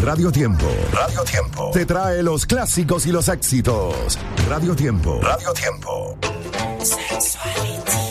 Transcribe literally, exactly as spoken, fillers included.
Radio Tiempo. Radio Tiempo. Te trae los clásicos y los éxitos. Radio Tiempo. Radio Tiempo. Sexuality.